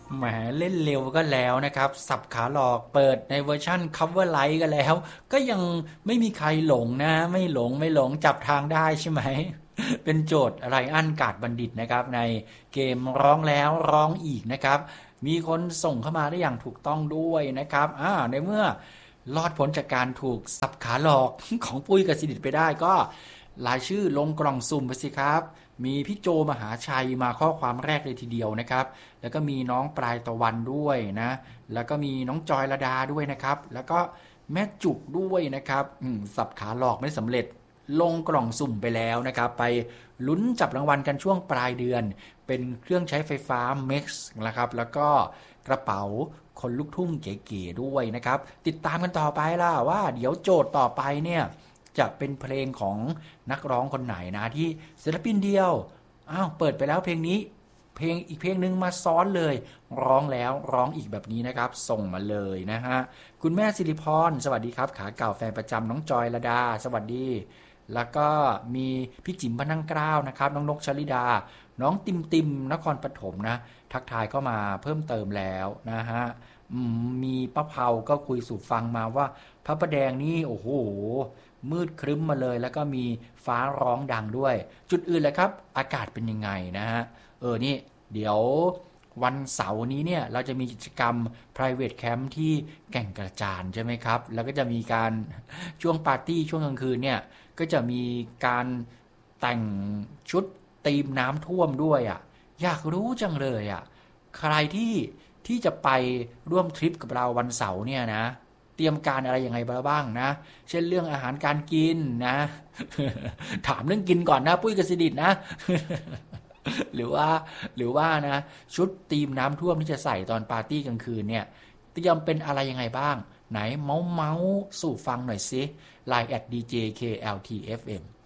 แหมเล่นเร็วก็แล้วนะครับสับขาหลอกเปิดในเวอร์ชั่น cover light ก็แล้วก็ยังไม่มีใครหลงนะไม่หลงจับทางได้ใช่ไหมเป็นโจทย์ไรอันกาดบัณฑิตนะครับในเกมร้องแล้วร้องอีกนะครับมีคนส่งเข้ามาได้อย่างถูกต้องด้วยนะครับในเมื่อรอดพ้นจากการถูกสับขาหลอกของปุ้ยกับสิริไปได้ก็รายชื่อลงกล่องสุ่มไปสิครับมีพี่โจมหาชัยมาข้อความแรกเลยทีเดียวนะครับแล้วก็มีน้องปลายตะวันด้วยนะแล้วก็มีน้องจอยระดาด้วยนะครับแล้วก็แม่จุกด้วยนะครับสับขาหลอกไม่สำเร็จลงกล่องสุ่มไปแล้วนะครับไปลุ้นจับรางวัลกันช่วงปลายเดือนเป็นเครื่องใช้ไฟฟ้า Max นะครับแล้วก็กระเป๋าคนลูกทุ่งเก๋ๆด้วยนะครับติดตามกันต่อไปล่ะว่าเดี๋ยวโจทย์ต่อไปเนี่ยจะเป็นเพลงของนักร้องคนไหนนะที่ศิลปินเดียวเปิดไปแล้วเพลงนี้เพลงอีกเพลงนึงมาซ้อนเลยร้องแล้วร้องอีกแบบนี้นะครับส่งมาเลยนะฮะคุณแม่สิริพรสวัสดีครับขาเก่าแฟนประจำน้องจอยระดาสวัสดีแล้วก็มีพี่จิ๋มพนังเกล้านะครับน้องนกชลิดาน้องติมนครปฐมนะทักทายเข้ามาเพิ่มเติมแล้วนะฮะมีป้าเผาก็คุยสู่ฟังมาว่าพระประแดงนี่โอ้โหมืดครึ้มมาเลยแล้วก็มีฟ้าร้องดังด้วยจุดอื่นเลยครับอากาศเป็นยังไงนะฮะนี่เดี๋ยววันเสาร์นี้เนี่ยเราจะมีกิจกรรม private camp ที่แก่งกระจานใช่ไหมครับแล้วก็จะมีการช่วงปาร์ตี้ช่วงกลางคืนเนี่ยก็จะมีการแต่งชุดธีมน้ำท่วมด้วยอยากรู้จังเลยใครที่จะไปร่วมทริปกับเราวันเสาร์เนี่ยนะเตรียมการอะไรยังไงบ้างนะเช่นเรื่องอาหารการกินนะ ถามเรื่องกินก่อนนะปุ้ยกสิดิษฐ์นะ หรือว่านะชุดธีมน้ำท่วมที่จะใส่ตอนปาร์ตี้กลางคืนเนี่ยเตรียมเป็นอะไรยังไงบ้างไหนเมาส์สู่ฟังหน่อยสิ Line @DJKLTFM